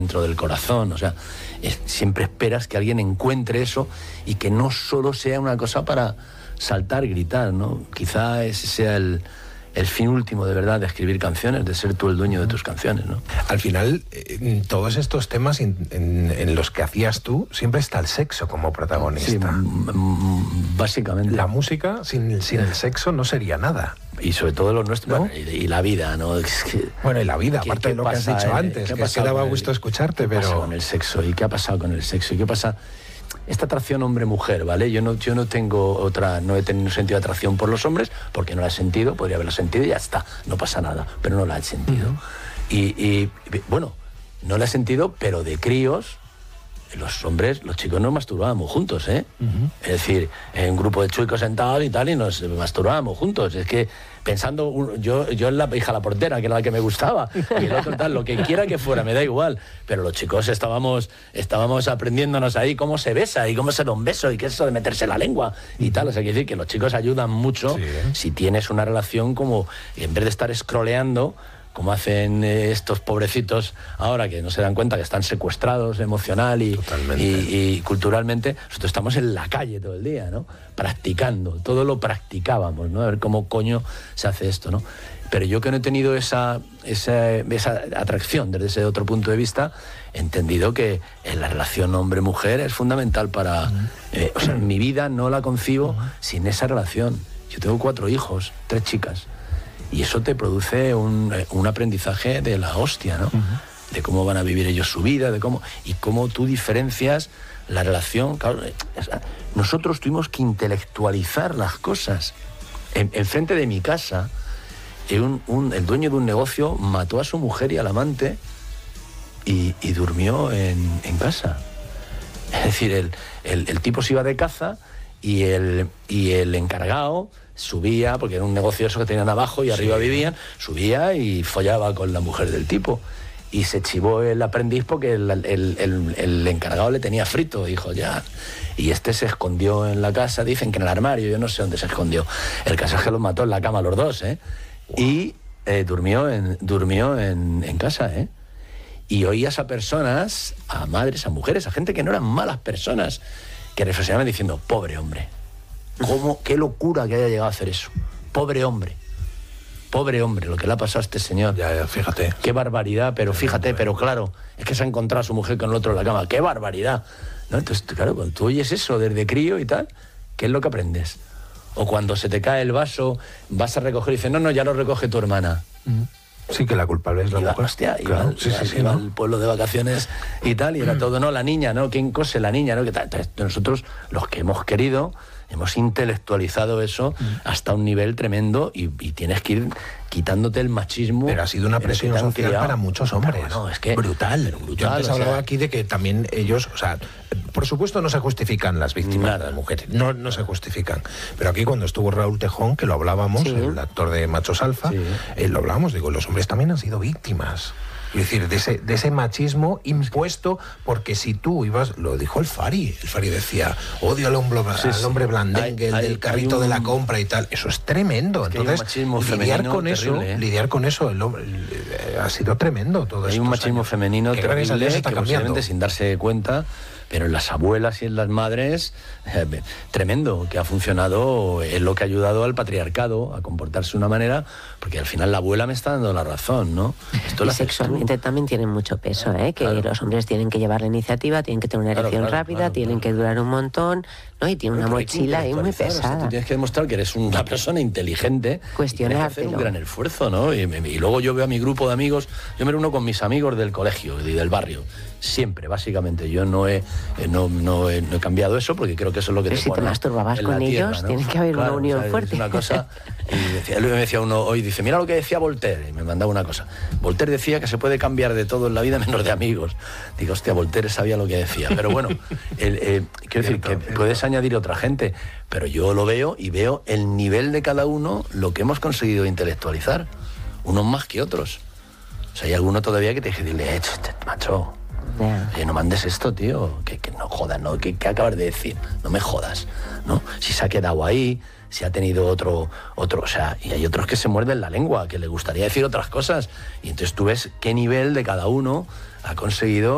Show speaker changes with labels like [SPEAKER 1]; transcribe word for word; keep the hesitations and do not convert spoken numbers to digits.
[SPEAKER 1] dentro del corazón, o sea, es, siempre esperas que alguien encuentre eso y que no solo sea una cosa para saltar, gritar, ¿no? Quizá ese sea el, el fin último de verdad de escribir canciones, de ser tú el dueño de tus canciones, ¿no?
[SPEAKER 2] Al final, en todos estos temas en, en, en los que hacías tú, siempre está el sexo como protagonista.
[SPEAKER 1] Sí, básicamente.
[SPEAKER 2] La música sin, sin el sexo no sería nada.
[SPEAKER 1] Y sobre todo los nuestros,
[SPEAKER 2] ¿no?
[SPEAKER 1] bueno, y, y la vida, ¿no? Es que,
[SPEAKER 2] bueno, y la vida,
[SPEAKER 1] ¿qué,
[SPEAKER 2] aparte
[SPEAKER 1] qué
[SPEAKER 2] de lo que has dicho
[SPEAKER 1] eh?
[SPEAKER 2] antes, que es que daba gusto
[SPEAKER 1] el,
[SPEAKER 2] escucharte,
[SPEAKER 1] ¿qué
[SPEAKER 2] pero...
[SPEAKER 1] pasa con el sexo? ¿Y qué ha pasado con el sexo? ¿Y qué pasa? Esta atracción hombre-mujer, ¿vale? Yo no, yo no tengo otra, no he tenido sentido de atracción por los hombres, porque no la he sentido, podría haberla sentido y ya está, no pasa nada, pero no la he sentido. Uh-huh. y, y, bueno, no la he sentido, pero de críos, los hombres, los chicos nos masturbábamos juntos, ¿eh? Uh-huh. Es decir, en un grupo de chicos sentados y tal, y nos masturbábamos juntos. Es que pensando, yo, yo en la hija la portera, que era la que me gustaba, y el otro tal, lo que quiera que fuera, me da igual. Pero los chicos estábamos, estábamos aprendiéndonos ahí cómo se besa y cómo se da un beso y qué es eso de meterse la lengua y tal. O sea, quiere decir que los chicos ayudan mucho, sí, ¿eh? Si tienes una relación como, en vez de estar scrolleando, como hacen eh, estos pobrecitos ahora que no se dan cuenta que están secuestrados emocional y, y, y culturalmente. Nosotros estamos en la calle todo el día, ¿no? Practicando, todo lo practicábamos, ¿no? A ver cómo coño se hace esto, ¿no? Pero yo que no he tenido esa, esa, esa atracción desde ese otro punto de vista, he entendido que en la relación hombre-mujer es fundamental para... Uh-huh. eh, o sea, mi vida no la concibo uh-huh. sin esa relación. Yo tengo cuatro hijos, tres chicas. Y eso te produce un, un aprendizaje de la hostia, ¿no? Uh-huh. De cómo van a vivir ellos su vida, de cómo y cómo tú diferencias la relación. Claro, nosotros tuvimos que intelectualizar las cosas. En, en frente de mi casa, un, un, el dueño de un negocio mató a su mujer y al amante y, y durmió en, en casa. Es decir, el, el, el tipo se iba de caza y el, y el encargado subía, porque era un negocio eso que tenían abajo y arriba sí. vivían, subía y follaba con la mujer del tipo. Y se chivó el aprendiz porque el, el, el, el encargado le tenía frito, dijo ya. Y este se escondió en la casa, dicen que en el armario, yo no sé dónde se escondió. El caso es que los mató en la cama los dos, ¿eh? Wow. Y eh, durmió, en, durmió en, en casa, ¿eh? Y oías a personas, a madres, a mujeres, a gente que no eran malas personas, que reflexionaban diciendo, pobre hombre. ¿Cómo? Qué locura que haya llegado a hacer eso. Pobre hombre. Pobre hombre, lo que le ha pasado a este señor.
[SPEAKER 2] Ya, ya, fíjate.
[SPEAKER 1] Qué barbaridad, pero fíjate, pero claro, es que se ha encontrado a su mujer con el otro en la cama. ¡Qué barbaridad! ¿No? Entonces, claro, cuando tú oyes eso desde crío y tal, ¿qué es lo que aprendes? O cuando se te cae el vaso, vas a recoger y dices, no, no, ya lo recoge tu hermana.
[SPEAKER 2] Mm. Sí, que la culpable es la
[SPEAKER 1] iba,
[SPEAKER 2] mujer.
[SPEAKER 1] Hostia,
[SPEAKER 2] claro.
[SPEAKER 1] iba,
[SPEAKER 2] sí,
[SPEAKER 1] iba,
[SPEAKER 2] sí, sí,
[SPEAKER 1] iba
[SPEAKER 2] ¿no?
[SPEAKER 1] al pueblo de vacaciones y tal, y era todo, no, la niña, ¿no? ¿Quién cose la niña, no? ¿Qué tal? Entonces, nosotros, los que hemos querido, hemos intelectualizado eso mm. hasta un nivel tremendo y, y tienes que ir quitándote el machismo.
[SPEAKER 2] Pero ha sido una presión social criado. Para muchos hombres. No, es que brutal. brutal Yo antes o hablaba sea, aquí de que también ellos, o sea, por supuesto no se justifican las víctimas nada. de las mujeres, no, no se justifican. Pero aquí cuando estuvo Raúl Tejón, que lo hablábamos, sí. el actor de Machos Alfa, sí. eh, lo hablábamos, digo, los hombres también han sido víctimas. Es decir, de ese, de ese machismo impuesto, porque si tú ibas, lo dijo el Fari, el Fari decía, odio al hombre, sí, al hombre blandengue, el del carrito un, de la compra y tal, eso es tremendo. Es Entonces, lidiar con eso, terrible, ¿eh? lidiar con eso, el hombre, el, ha sido tremendo todo eso.
[SPEAKER 1] Hay un machismo
[SPEAKER 2] años.
[SPEAKER 1] femenino
[SPEAKER 2] que
[SPEAKER 1] terrible,
[SPEAKER 2] que
[SPEAKER 1] posiblemente sin darse cuenta, pero en las abuelas y en las madres, eh, tremendo, que ha funcionado, es lo que ha ayudado al patriarcado a comportarse de una manera, porque al final la abuela me está dando la razón, ¿no?
[SPEAKER 3] Esto y lo sexualmente tú. También tiene mucho peso, ¿eh? Que claro. los hombres tienen que llevar la iniciativa, tienen que tener una erección claro, claro, rápida,
[SPEAKER 1] claro,
[SPEAKER 3] tienen
[SPEAKER 1] claro.
[SPEAKER 3] que durar un montón, ¿no? Y tiene una mochila y muy pesada.
[SPEAKER 1] O sea, tú tienes que demostrar que eres una persona inteligente.
[SPEAKER 3] Cuestionártelo.
[SPEAKER 1] Hacer un gran esfuerzo, ¿no? Y, y luego yo veo a mi grupo de amigos, yo me reúno con mis amigos del colegio y del barrio. Siempre, básicamente. Yo no he, eh, no, no, he, no he cambiado eso porque creo que eso es lo que
[SPEAKER 3] Pero
[SPEAKER 1] te
[SPEAKER 3] si
[SPEAKER 1] pone
[SPEAKER 3] te masturbabas con tierra, ellos, ¿no? Tiene que haber claro, una unión o sea, fuerte.
[SPEAKER 1] Es una cosa, y decía, me decía uno hoy, dice, mira lo que decía Voltaire, y me mandaba una cosa. Voltaire decía que se puede cambiar de todo en la vida menos de amigos. Digo, hostia, Voltaire sabía lo que decía. Pero bueno, el, eh, quiero decir que puedes añadir otra gente, pero yo lo veo y veo el nivel de cada uno, lo que hemos conseguido intelectualizar, unos más que otros. O sea, hay alguno todavía que te dice, dile, eh, macho, oye, no mandes esto, tío, que, que no jodas, ¿no? ¿Qué, ¿Qué acabas de decir? No me jodas, ¿no? Si se ha quedado ahí, si ha tenido otro, otro, o sea, y hay otros que se muerden la lengua, que le gustaría decir otras cosas, y entonces tú ves qué nivel de cada uno ha conseguido